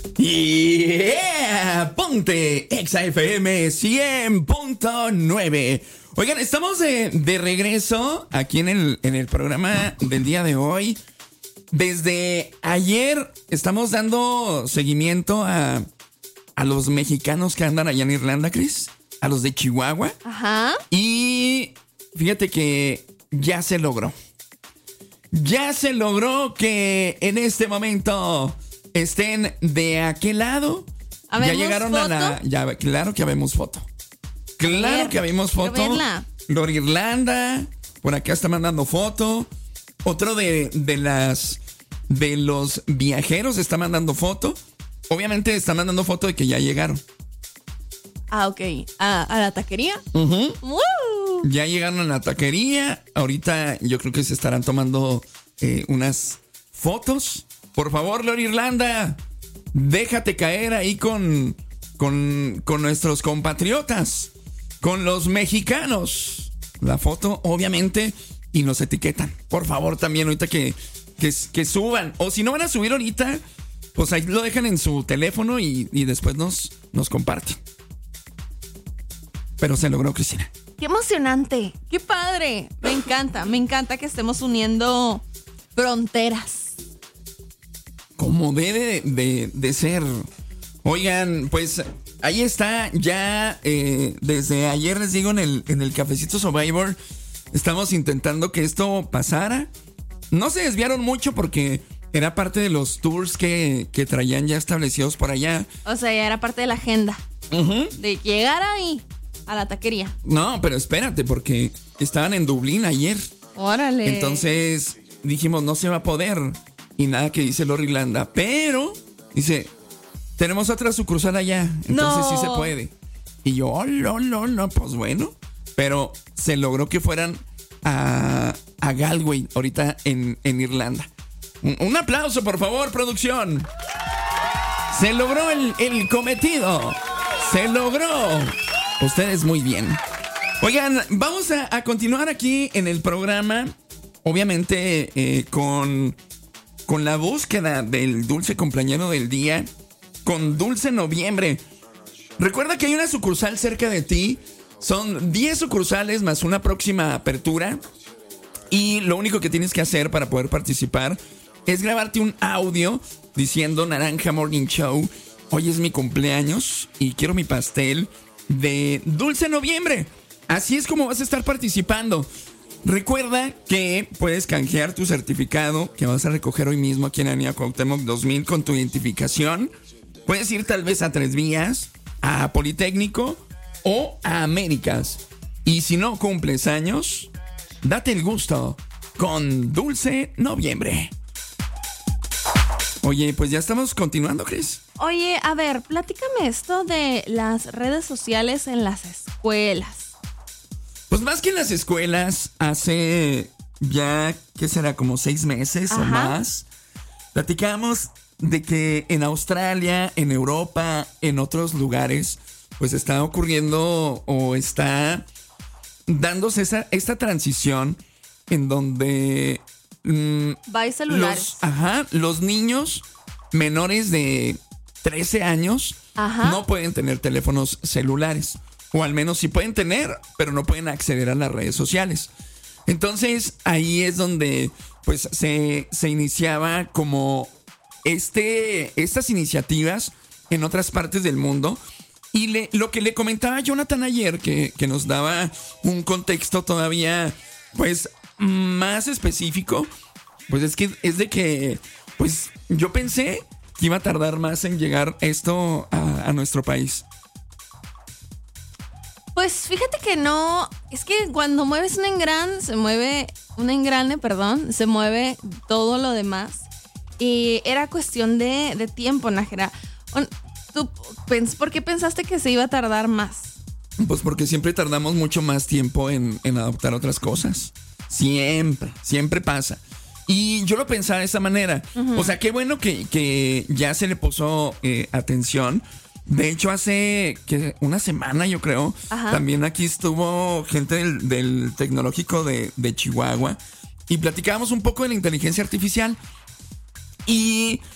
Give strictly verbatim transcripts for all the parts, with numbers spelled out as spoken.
Yeah, ponte Exa F M cien punto nueve. Oigan, estamos de, de regreso aquí en el, en el programa del día de hoy. Desde ayer estamos dando seguimiento a, a los mexicanos que andan allá en Irlanda, Cris. A los de Chihuahua. Ajá. Y fíjate que ya se logró. Ya se logró que en este momento estén de aquel lado. Ya llegaron foto? a la... Ya, claro que habemos foto. Claro ver, que habemos foto. Lord Irlanda. Por acá está mandando foto. Otro de, de las... De los viajeros está mandando foto. Obviamente está mandando foto de que ya llegaron. Ah, ok. ¿A, a la taquería? Uh-huh. ¡Woo! Ya llegaron a la taquería. Ahorita yo creo que se estarán tomando eh, unas fotos. Por favor, Lord Irlanda, déjate caer ahí con, con, con nuestros compatriotas, con los mexicanos. La foto, obviamente, y nos etiquetan. Por favor, también ahorita que, que, que suban. O si no van a subir ahorita, pues ahí lo dejan en su teléfono y, y después nos, nos comparten. Pero se logró, Cristina. ¡Qué emocionante! ¡Qué padre! Me encanta, me encanta que estemos uniendo fronteras. Como debe de, de, de ser. Oigan, pues ahí está. Ya eh, desde ayer les digo en el, en el Cafecito Survivor, estamos intentando que esto pasara. No se desviaron mucho porque era parte de los tours que, que traían ya establecidos por allá. O sea, ya era parte de la agenda. Uh-huh. De llegar ahí, a la taquería. No, pero espérate, porque estaban en Dublín ayer. Órale. Entonces dijimos, no se va a poder. Y nada que dice Lord Irlanda. Pero, dice, tenemos otra sucursal allá. Entonces no. Sí se puede. Y yo, oh, no, no, no, pues bueno. Pero se logró que fueran a, a Galway, ahorita en, en Irlanda. Un, un aplauso, por favor, producción. Se logró el, el cometido. Se logró. Ustedes muy bien. Oigan, vamos a, a continuar aquí en el programa. Obviamente eh, con... Con la búsqueda del dulce cumpleañero del día, con Dulce Noviembre. Recuerda que hay una sucursal cerca de ti. Son diez sucursales más una próxima apertura. Y lo único que tienes que hacer para poder participar es grabarte un audio diciendo Naranja Morning Show, hoy es mi cumpleaños y quiero mi pastel de Dulce Noviembre. Así es como vas a estar participando. Recuerda que puedes canjear tu certificado que vas a recoger hoy mismo aquí en Avenida Cuauhtémoc dos mil con tu identificación. Puedes ir tal vez a Tres Vías, a Politécnico o a Américas. Y si no cumples años, date el gusto con Dulce Noviembre. Oye, pues ya estamos continuando, Cris. Oye, a ver, platícame esto de las redes sociales en las escuelas. Pues más que en las escuelas, hace ya, ¿qué será? Como seis meses Ajá. o más, platicamos de que en Australia, en Europa, en otros lugares, pues está ocurriendo o está dándose esa, esta transición en donde mmm, va celulares. Los, ajá, los niños menores de trece años ajá. no pueden tener teléfonos celulares. O al menos sí pueden tener, pero no pueden acceder a las redes sociales. Entonces, ahí es donde pues se, se iniciaba como este, estas iniciativas en otras partes del mundo. Y le, lo que le comentaba Jonathan ayer, que, que nos daba un contexto todavía pues más específico, pues es que es de que pues yo pensé que iba a tardar más en llegar esto a, a nuestro país. Pues fíjate que no, es que cuando mueves un engrane, se mueve, un engrane, perdón, se mueve todo lo demás. Y era cuestión de, de tiempo, Nájera. ¿Tú, ¿Por qué pensaste que se iba a tardar más? Pues porque siempre tardamos mucho más tiempo en, en adoptar otras cosas. Siempre, siempre pasa. Y yo lo pensaba de esa manera. Uh-huh. O sea, qué bueno que, que ya se le puso eh, atención. De hecho, hace que una semana, yo creo, Ajá. también aquí estuvo gente del, del tecnológico de, de Chihuahua y platicábamos un poco de la inteligencia artificial. Y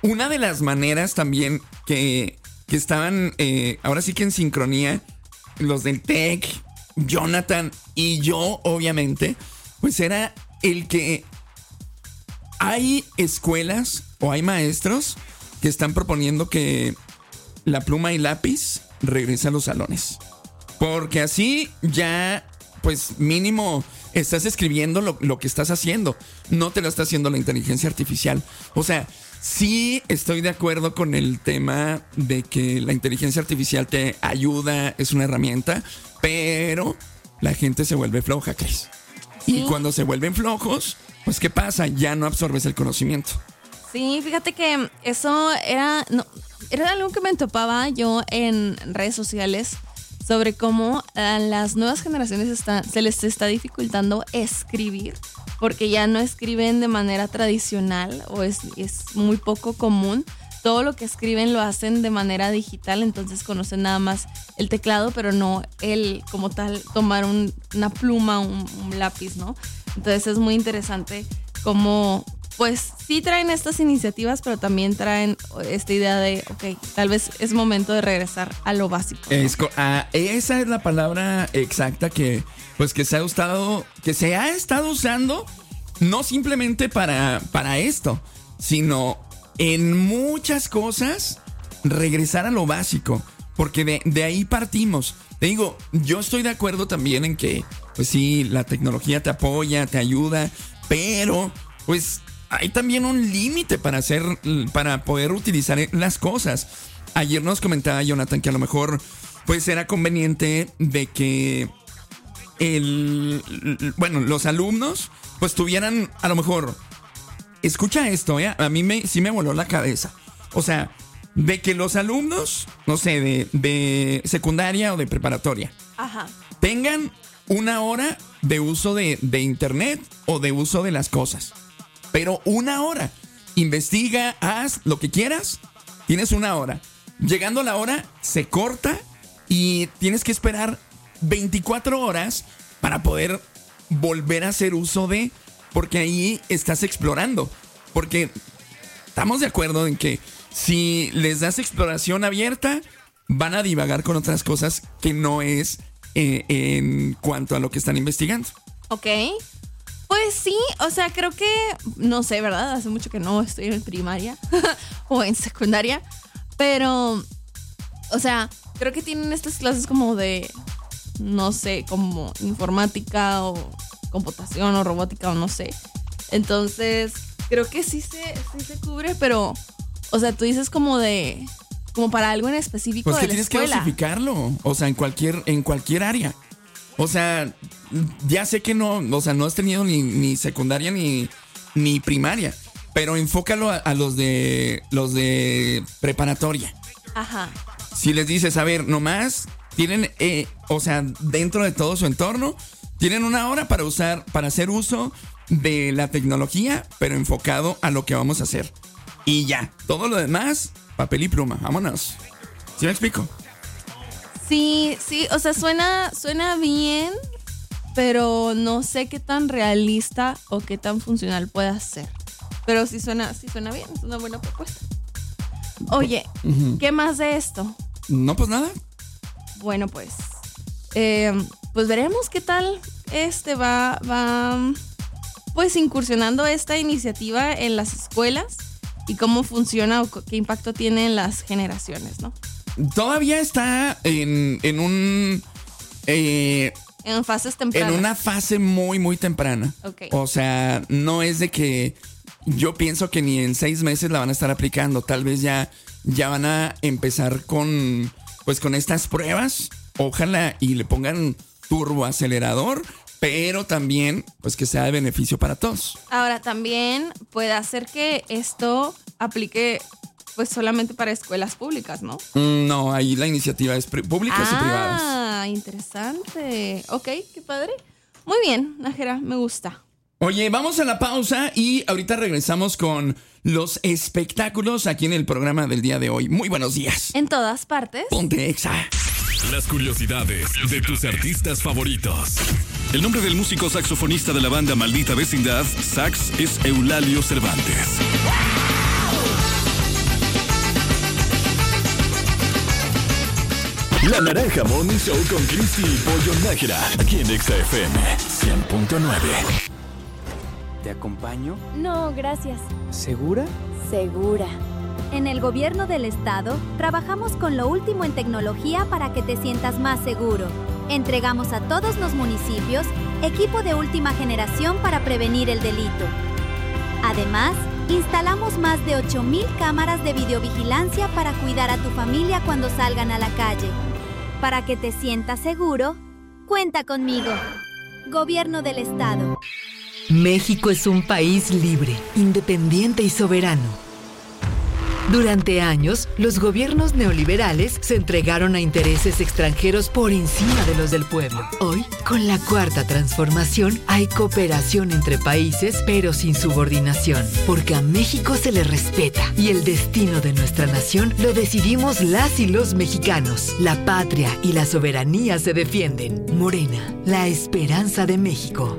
una de las maneras también que, que estaban eh, ahora sí que en sincronía, los del T E C, Jonathan y yo, obviamente, pues era el que hay escuelas o hay maestros que están proponiendo que la pluma y lápiz regrese a los salones. Porque así ya, pues mínimo, estás escribiendo lo, lo que estás haciendo. No te lo está haciendo la inteligencia artificial. O sea, sí estoy de acuerdo con el tema de que la inteligencia artificial te ayuda, es una herramienta, pero la gente se vuelve floja, Cris. Sí. Y cuando se vuelven flojos, pues ¿qué pasa? Ya no absorbes el conocimiento. Sí, fíjate que eso era, no, era algo que me topaba yo en redes sociales sobre cómo a las nuevas generaciones está, se les está dificultando escribir porque ya no escriben de manera tradicional o es, es muy poco común. Todo lo que escriben lo hacen de manera digital, entonces conocen nada más el teclado, pero no el, como tal, tomar un, una pluma, un, un lápiz, ¿no? Entonces es muy interesante cómo, pues sí traen estas iniciativas, pero también traen esta idea de, ok, tal vez es momento de regresar a lo básico, ¿no? Es, ah, esa es la palabra exacta que, pues que se ha estado, que se ha estado usando, no simplemente para, para esto, sino en muchas cosas, regresar a lo básico, porque de, de ahí partimos. Te digo, yo estoy de acuerdo también en que, pues sí, la tecnología te apoya, te ayuda, pero, pues, hay también un límite para hacer, para poder utilizar las cosas. Ayer nos comentaba Jonathan que a lo mejor, pues, era conveniente de que el, bueno, los alumnos, pues, tuvieran, a lo mejor, escucha esto, ¿eh? A mí me, sí me voló la cabeza. O sea, de que los alumnos, no sé, de, de secundaria o de preparatoria, ajá, tengan una hora de uso de, de internet o de uso de las cosas. Pero una hora. Investiga, haz lo que quieras. Tienes una hora. Llegando a la hora, se corta y tienes que esperar veinticuatro horas para poder volver a hacer uso de... Porque ahí estás explorando. Porque estamos de acuerdo en que si les das exploración abierta, van a divagar con otras cosas que no es eh, en cuanto a lo que están investigando. Ok. Pues sí, o sea, creo que, no sé, ¿verdad? Hace mucho que no estoy en primaria o en secundaria. Pero, o sea, creo que tienen estas clases como de, no sé, como informática o computación o robótica o no sé. Entonces, creo que sí se, sí se cubre, pero, o sea, tú dices como de, como para algo en específico pues de que la tienes escuela. Que dosificarlo, o sea, en cualquier, en cualquier área. O sea, ya sé que no, o sea, no has tenido ni, ni secundaria ni, ni primaria, pero enfócalo a, a los de, los de preparatoria. Ajá. Si les dices, a ver, nomás tienen, eh, o sea, dentro de todo su entorno, tienen una hora para usar, para hacer uso de la tecnología, pero enfocado a lo que vamos a hacer. Y ya, todo lo demás, papel y pluma, vámonos. ¿Sí me explico? Sí, sí, o sea, suena, suena bien, pero no sé qué tan realista o qué tan funcional pueda ser. Pero sí suena, sí suena bien, es una buena propuesta. Oye, uh-huh. ¿Qué más de esto? No, pues nada. Bueno, pues, eh, pues veremos qué tal este va, va, pues incursionando esta iniciativa en las escuelas y cómo funciona o qué impacto tiene en las generaciones, ¿no? Todavía está en, en un... Eh, en fases tempranas. En una fase muy, muy temprana. Okay. O sea, no es de que yo pienso que ni en seis meses la van a estar aplicando. Tal vez ya, ya van a empezar con, pues, con estas pruebas. Ojalá y le pongan turboacelerador, pero también, pues, que sea de beneficio para todos. Ahora, también puede hacer que esto aplique... pues solamente para escuelas públicas, ¿no? No, ahí la iniciativa es pri- públicas ah, y privadas. Ah, interesante. Ok, qué padre. Muy bien, Nájera, me gusta. Oye, vamos a la pausa y ahorita regresamos con los espectáculos aquí en el programa del día de hoy. Muy buenos días. En todas partes. Ponte Exa. Las curiosidades de tus artistas favoritos. El nombre del músico saxofonista de la banda Maldita Vecindad, Sax, es Eulalio Cervantes. La Naranja Morning Show con Cristi y Pollo Nájera, aquí en Exa F M cien punto nueve. ¿Te acompaño? No, gracias. ¿Segura? Segura. En el gobierno del estado, trabajamos con lo último en tecnología para que te sientas más seguro. Entregamos a todos los municipios equipo de última generación para prevenir el delito. Además, instalamos más de ocho mil cámaras de videovigilancia para cuidar a tu familia cuando salgan a la calle. Para que te sientas seguro, cuenta conmigo. Gobierno del Estado. México es un país libre, independiente y soberano. Durante años, los gobiernos neoliberales se entregaron a intereses extranjeros por encima de los del pueblo. Hoy, con la Cuarta Transformación, hay cooperación entre países, pero sin subordinación, porque a México se le respeta y el destino de nuestra nación lo decidimos las y los mexicanos. La patria y la soberanía se defienden. Morena, la esperanza de México.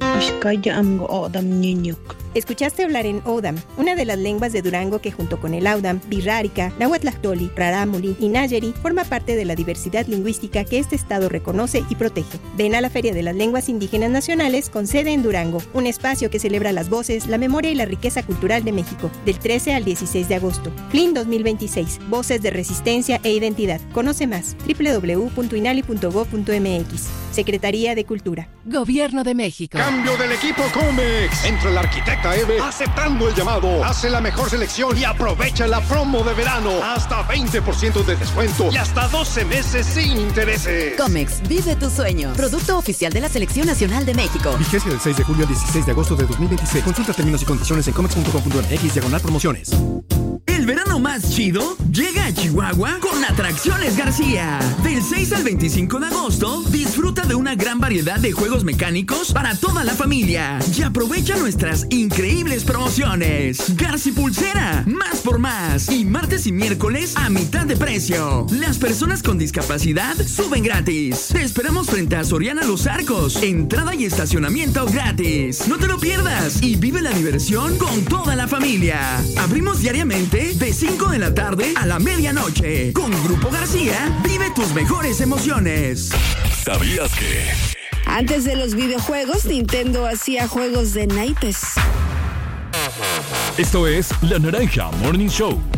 Escuchaste hablar en Odam, una de las lenguas de Durango que junto con el Audam, Birrárica, Nahuatlahtoli, Rarámuri y Nayeri forma parte de la diversidad lingüística que este estado reconoce y protege. Ven a la Feria de las Lenguas Indígenas Nacionales con sede en Durango, un espacio que celebra las voces, la memoria y la riqueza cultural de México, del trece al dieciséis de agosto. F L I N dos mil veintiséis, Voces de Resistencia e Identidad. Conoce más, doble u doble u doble u punto inali punto gob punto eme equis. Secretaría de Cultura. Gobierno de México. Cambio del equipo Comex. Entra el arquitecta Eve aceptando el llamado. Hace la mejor selección y aprovecha la promo de verano. Hasta veinte por ciento de descuento y hasta doce meses sin intereses. Comex, vive tu sueño. Producto oficial de la Selección Nacional de México. Vigencia del seis de julio al dieciséis de agosto de dos mil veintiséis. Consulta términos y condiciones en comex punto com punto eme equis diagonal promociones. El verano más chido llega a Chihuahua con Atracciones García. Del seis al veinticinco de agosto, disfruta de una gran variedad de juegos mecánicos para toda la familia. Y aprovecha nuestras increíbles promociones. Garci Pulsera, más por más. Y martes y miércoles a mitad de precio. Las personas con discapacidad suben gratis. Te esperamos frente a Soriana Los Arcos. Entrada y estacionamiento gratis. No te lo pierdas y vive la diversión con toda la familia. Abrimos diariamente de cinco de la tarde a la medianoche. Con Grupo García, vive tus mejores emociones. ¿Sabías que? Antes de los videojuegos, Nintendo hacía juegos de naipes. Esto es La Naranja Morning Show.